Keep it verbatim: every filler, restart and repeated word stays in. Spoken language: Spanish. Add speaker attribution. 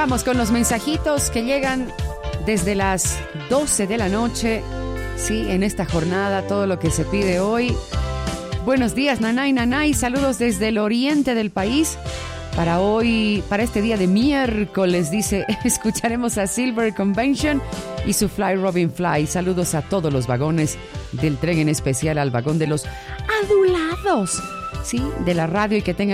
Speaker 1: Vamos con los mensajitos que llegan desde las doce de la noche. Sí, en esta jornada, todo lo que se pide hoy. Buenos días, Nanay, Nanay. Saludos desde el oriente del país. Para hoy, para este día de miércoles, dice, escucharemos a Silver Convention y su Fly Robin Fly. Saludos a todos los vagones del tren, en especial al vagón de los adulados, sí, de la radio, y que tengan